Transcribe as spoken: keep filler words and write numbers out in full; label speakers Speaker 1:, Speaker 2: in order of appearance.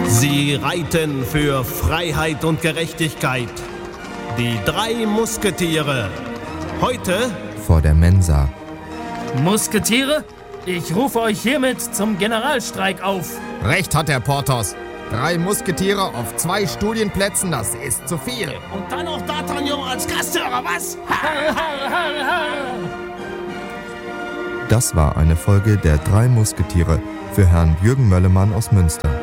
Speaker 1: Sie reiten für Freiheit und Gerechtigkeit. Die drei Musketiere. Heute
Speaker 2: vor der Mensa.
Speaker 3: Musketiere, ich rufe euch hiermit zum Generalstreik auf.
Speaker 4: Recht hat der Porthos. Drei Musketiere auf zwei Studienplätzen, das ist zu viel.
Speaker 1: Und dann noch D'Artagnan als Gasthörer, was?
Speaker 2: Das war eine Folge der Drei Musketiere für Herrn Jürgen Möllemann aus Münster.